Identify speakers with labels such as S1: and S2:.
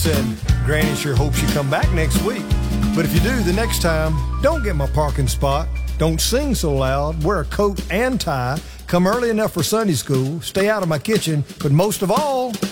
S1: And Granny sure hopes you come back next week. But if you do, the next time, don't get my parking spot. Don't sing so loud. Wear a coat and tie. Come early enough for Sunday school. Stay out of my kitchen. But most of all,